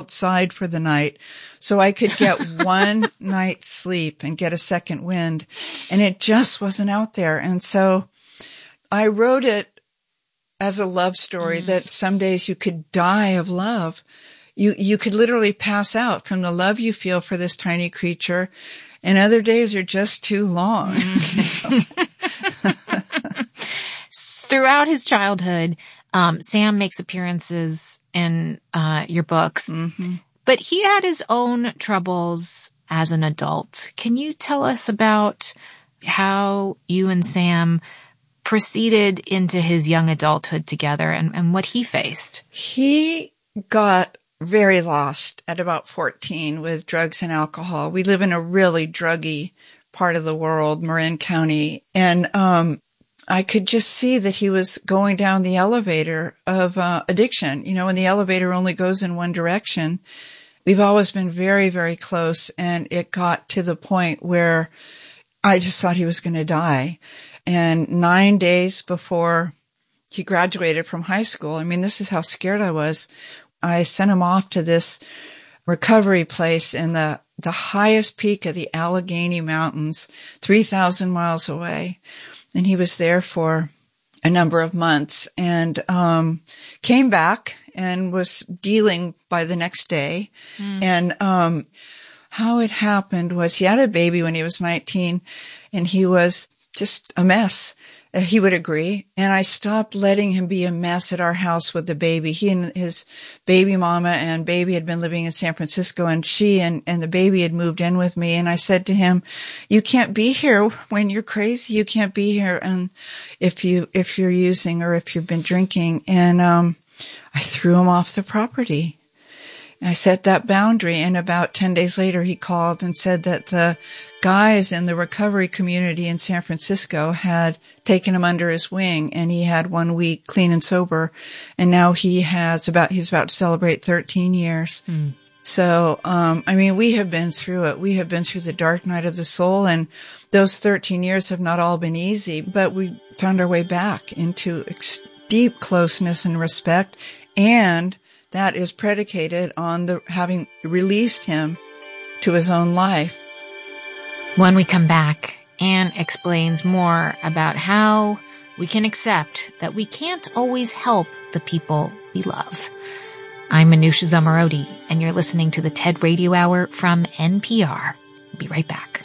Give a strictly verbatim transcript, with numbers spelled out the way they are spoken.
outside for the night so I could get one night's sleep and get a second wind. And it just wasn't out there. And so I wrote it as a love story mm-hmm. that some days you could die of love. You, you could literally pass out from the love you feel for this tiny creature. And other days are just too long. Mm-hmm. Throughout his childhood, um, Sam makes appearances in uh, your books, mm-hmm. but he had his own troubles as an adult. Can you tell us about how you and Sam proceeded into his young adulthood together and, and what he faced? He got very lost at about fourteen with drugs and alcohol. We live in a really druggy part of the world, Marin County, and um I could just see that he was going down the elevator of uh, addiction. You know, when the elevator only goes in one direction. We've always been very, very close, and it got to the point where I just thought he was going to die. And nine days before he graduated from high school, I mean, this is how scared I was. I sent him off to this recovery place in the, the highest peak of the Allegheny Mountains, three thousand miles away. And he was there for a number of months and um came back and was dealing by the next day. Mm. And um how it happened was he had a baby when he was nineteen, and he was just a mess. Uh, he would agree. And I stopped letting him be a mess at our house with the baby. He and his baby mama and baby had been living in San Francisco, and she and, and the baby had moved in with me. And I said to him, you can't be here when you're crazy. You can't be here. And if you, if you're using or if you've been drinking. And, um, I threw him off the property. I set that boundary, and about ten days later he called and said that the guys in the recovery community in San Francisco had taken him under his wing, and he had one week clean and sober, and now he has about, he's about to celebrate thirteen years. Mm. So, um, I mean, we have been through it. We have been through the dark night of the soul, and those thirteen years have not all been easy, but we found our way back into ex- deep closeness and respect, and that is predicated on the having released him to his own life. When we come back, Anne explains more about how we can accept that we can't always help the people we love. I'm Manusha Zamarodi, and you're listening to the TED Radio Hour from N P R. We'll be right back.